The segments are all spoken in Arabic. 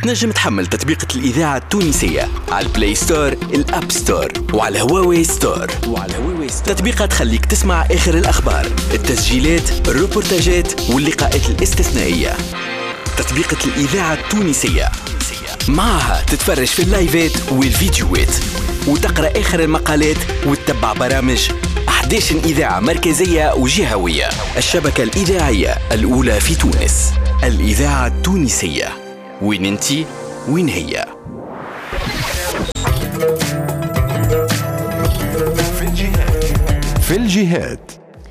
تنجم تحمل تطبيقة الإذاعة التونسية على البلاي ستور، الأب ستور، وعلى هواوي ستور. تطبيقة تخليك تسمع آخر الأخبار، التسجيلات، الروبورتاجات واللقاءات الاستثنائية. تطبيقة الإذاعة التونسية معها تتفرج في اللايفات والفيديوهات وتقرأ آخر المقالات وتتبع برامج 11 إذاعة مركزية وجهوية. الشبكة الإذاعية الأولى في تونس، الإذاعة التونسية. وين انتي؟ وين هي؟ في الجهات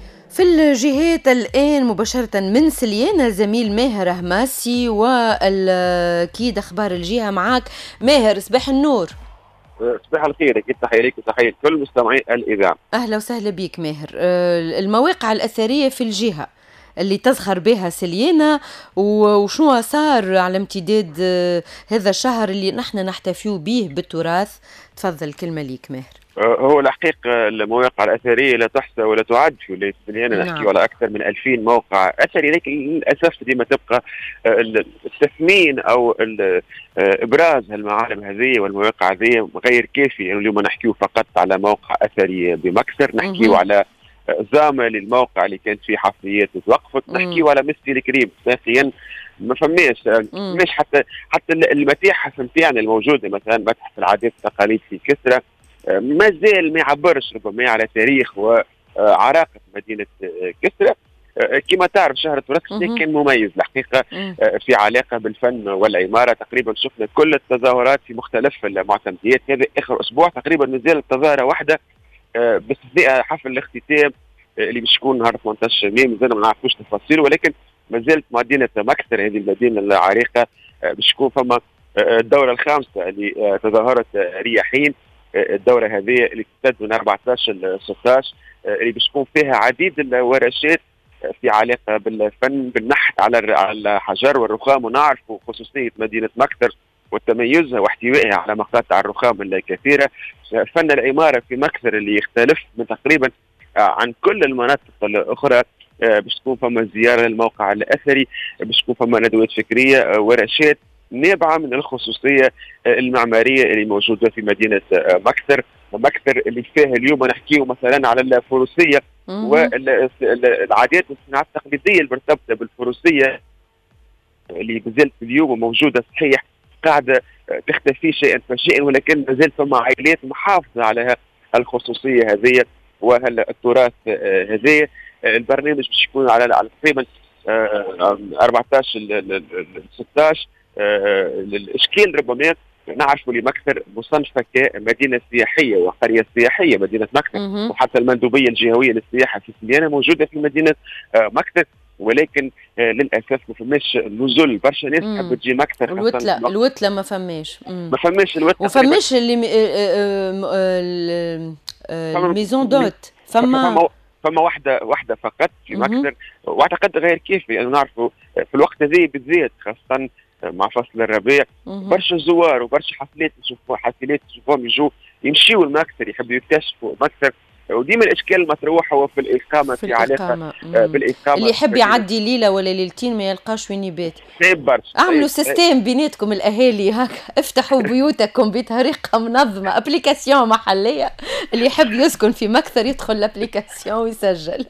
الآن مباشرة من سليانة زميل ماهر هماسي، والأكيد أخبار الجهة معاك ماهر. صباح النور. صباح الخير، أكيد تحية لك وتحية كل مستمعي الإذاعة. أهلا وسهلا بك ماهر. المواقع الأثرية في الجهة اللي تزخر بها سليانة، وشنو صار على امتداد هذا الشهر اللي نحن نحتفيو به بالتراث؟ تفضل كلمة ليك ماهر. هو الحقيقة المواقع الأثرية لا تحصى ولا تعد في ولاية سليانة. نحكي على أكثر من 2000 موقع أثري، لكن للأسف ديما تبقى التثمين أو إبراز المعالم هذه والمواقع هذه غير كافي. يعني اليوم نحكيو فقط على موقع أثري بمكسر، نحكيو على زامة للموقع اللي كانت فيه حفريات وتوقفت، نحكيو على مسجد الكريم ساقيا ما فماش حتى المتاحف نتاعنا الموجودة، مثلا متحف العادات والتقاليد في كسرى ما زال ما يعبرش ربما على تاريخ وعراقة مدينة كسرى. كما تعرف شهر التراث كان مميز الحقيقة في علاقة بالفن والعمارة. تقريبا شفنا كل التظاهرات في مختلف المعتمديات. هذا آخر أسبوع تقريبا نزلت تظاهرة واحدة باستثناء حفل الاختتام اللي باش يكون نهار 18 مايو، مازلنا ما نعرفوش تفاصيل، ولكن ما زالت مدينة مكسر هذه المدينة العريقة باش يكون فما الدورة الخامسة لتظاهرة رياحين. الدورة هذه اللي تمتد من 14 ل 16 اللي باش يكون فيها عديد الورشات في علاقة بالفن بالنحت على الحجر والرخام. ونعرفوا خصوصية مدينة مكسر وتميزها واحتوائها على مقاطع الرخام الكثيرة. فن العمارة في مكسر اللي يختلف من تقريبا عن كل المناطق الأخرى. باش تكون فما زيارة للموقع الأثري، باش تكون فما ندوات فكرية، ورشات نابعة من الخصوصية المعمارية اللي موجودة في مدينة مكسر. ومكسر اللي فيها اليوم نحكيه مثلا على الفروسية والعادات والصناعات التقليدية المرتبطة بالفروسية اللي بزلت اليوم موجودة صحيح، قاعدة تختفي شيئا فشيئا، ولكن ما زال فما عائلات محافظة على الخصوصية هذه والتراث هذه. البرنامج باش يكون على تقريبا 14 ل 16. الاشكال ربما نعرفوا لمكسر مصنفه كمدينه سياحيه وقريه سياحيه مدينه مكسر، وحتى المندوبيه الجهويه للسياحه في سليانه موجوده في مدينه مكسر، ولكن للاسف ما فماش نزول. برشا ناس تحب تجي مكسر. الوتله ما فماش الوتله، وما فماش الميزون دوت. فما واحدة فقط في مكسر، واعتقد غير كافي. يعني نعرفوا في الوقت هذا بالذات خاصة مع فصل الربيع برشا زوار وبرشا حفلات نشوفوهم يجوا يمشيوا المكسر، يحبوا يكتشفوا مكسر. وديما الاشكال المطروح هو في الاقامه في علاقه بالاقامه. اللي يحب يعدي ليله ولا ليلتين ما يلقاش وين يبات. اعملوا سيستم بيناتكم الاهالي هكا، افتحوا بيوتكم بطريقه منظمه، ابليكاسيون محليه، اللي يحب يسكن في مكسر يدخل الابليكاسيون ويسجل.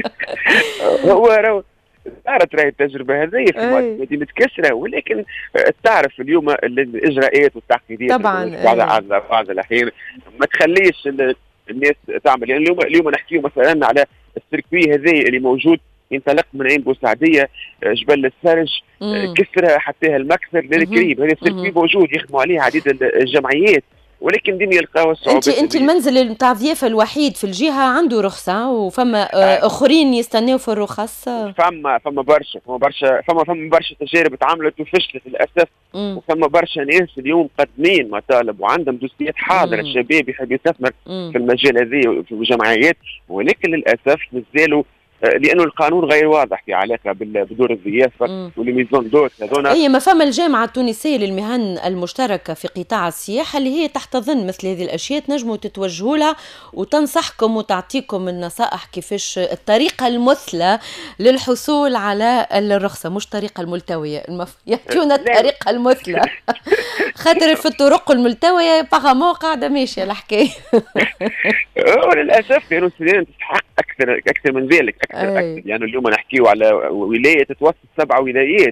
هو صارت راهي التجربه هذه في مدينه كسرى، ولكن تعرف اليوم الاجراءات والتعقيدات طبعا بعض الاحيان ما تخليش الناس تعمل. يعني اليوم نحكيو مثلا على السيركوي هذا اللي موجود ينطلق من عين بوسعديه جبل السرج كسرى حتى المكسر للكريم. هذا السيركوي موجود يخدموا عليه عديد الجمعيات، ولكن ديما يلقاو الصعوبات. انت المنزل نتاع ضيافه الوحيد في الجهه عنده رخصه، وفما اخرين يستناو في الرخص. فما برشا تجارب تعملت وفشلت للاسف. وفما برشا ناس اليوم قدمين مطالب وعندهم دوسيات حاضره، الشباب يحب يستثمر في المجال هذا في الجمعيات، ولكن للاسف مازالوا لانه القانون غير واضح في علاقه بدور الضيافه والميزون دوت هذونا. هي ما فما الجامعه التونسيه للمهن المشتركه في قطاع السياحه اللي هي تحتضن مثل هذه الاشياء، تنجموا تتوجهوا لها وتنصحكم وتعطيكم النصائح كيفاش الطريقه المثلى للحصول على الرخصه، مش الطريقه الملتويه. يعطيونا الطريقه المثلى خاطر في الطرق الملتويه بغامو قاعده ماشيه الحكايه. للاسف لانه السودان تستحق اكثر من ذلك، اكثر. يعني اليوم نحكيو على ولايه تتوسط 7 ولايات،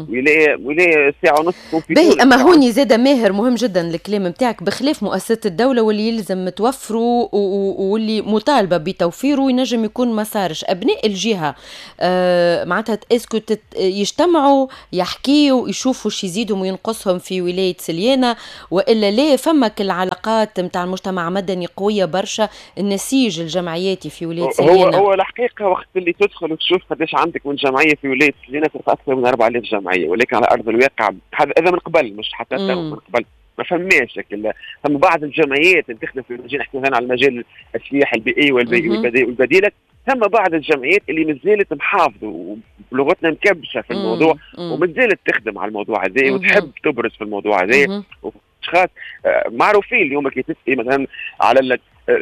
ولايه ساعه ونص تكون في تونس. اما هوني زاد ماهر مهم جدا الكلام نتاعك، بخلاف مؤسسات الدوله واللي يلزم توفروا واللي مطالبه بتوفيره ينجم يكون مسارش ابناء الجهه معناتها اسكو يجتمعوا يحكيوا يشوفوا شي يزيدهم وينقصهم في ولايه سليانه، والا لا فمك العلاقات نتاع المجتمع المدني قويه برشا، النسيج الجمعياتي في ولايه سليانه. هو الحقيقه وقت اللي تدخل وتشوف قداش عندك من جمعيه في ولايه سليانه تلقى اكثر من 4000 جمعيه، ولكن على ارض الواقع هذا من قبل، مش حتى من قبل ما فماش شكل. ثم بعض الجمعيات اللي تخدم في المجال، نحكي هنا على المجال السياحي البيئي والبديله، ثم بعض الجمعيات اللي مازالت محافظه بلغتنا مكبشه في الموضوع ومازالت تخدم على الموضوع هذا وتحب تبرز في الموضوع هذا. اشخاص معروفين اليوم كي تسقي مثلا على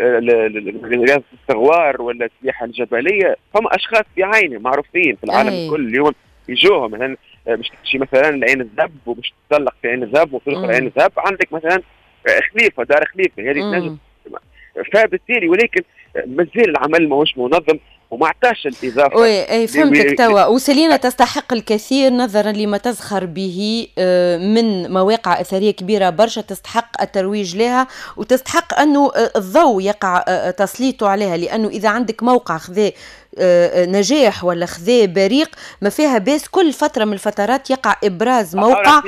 رياضه الصغوار ولا السياحه الجبليه، هم اشخاص بعينه معروفين في العالم كل يوم يجوهم مثلا مش تمشي مثلا لعين الذهب ومش تتسلق في عين الذهب وتدخل عين الذهب، عندك مثلا خليفه دار خليفه هذه تنجم، فبالتالي ولكن مازال العمل ماهوش منظم وما عطاش الاضافه. وي فهمتك توا. وسلينا تستحق الكثير نظرا لما تزخر به من مواقع اثريه كبيره برشا، تستحق الترويج لها وتستحق انه الضوء يقع تسليطه عليها، لانه اذا عندك موقع خذا نجاح ولا خذا بريق ما فيها باس كل فتره من الفترات يقع ابراز موقع.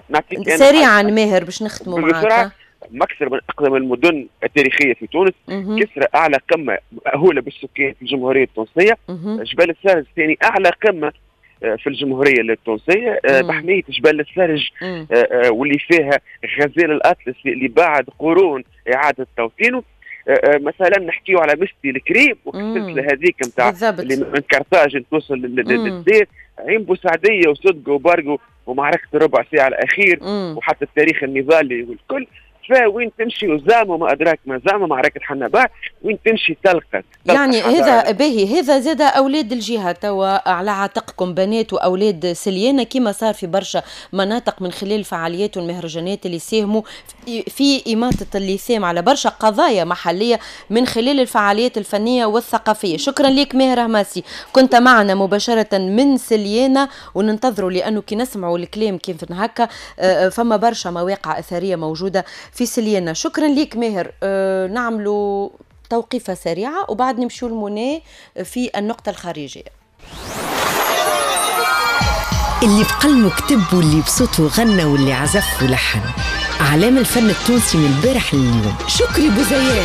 سريعا ماهر باش نختموا معاك. مكسر من أقدم المدن التاريخية في تونس، كسرى أعلى قمة مأهولة بالسكان في الجمهورية التونسية، جبال السرج ثاني أعلى قمة في الجمهورية التونسية، محمية جبال السرج واللي فيها غزال الأطلس اللي بعد قرون إعادة توطينه. مثلا نحكيو على مستي الكريم والسلسلة هذيك نتاع اللي من كرتاج توصل للدير، عين بوسعدية وصدق وبرقو ومعركة الربع ساعة الأخير وحتى التاريخ النضالي والكل. فوين تمشي وزعموا ما أدراك ما زعموا معركة حنباء، وين تمشي تلقى يعني هذا باهي. هذا زاد أولاد الجهة توا على عاتقكم بنات وأولاد سليانة كما صار في برشا مناطق من خلال الفعاليات والمهرجانات اللي ساهموا في إماتة اللثام على برشا قضايا محلية من خلال الفعاليات الفنية والثقافية. شكرا لك ماهر هماسي، كنت معنا مباشرة من سليانة، وننتظروا لأنه كي نسمعوا الكلام كيف هكا فما برشا مواقع أثرية موجودة في سليانة. شكرا لك ماهر. نعملوا توقيفة سريعة وبعد نمشوا المنى في النقطة الخارجية. اللي بقلمه كتب واللي بصوته غنى واللي عزف ولحن، أعلام الفن التونسي من البارح لليوم. شكري بوزيان.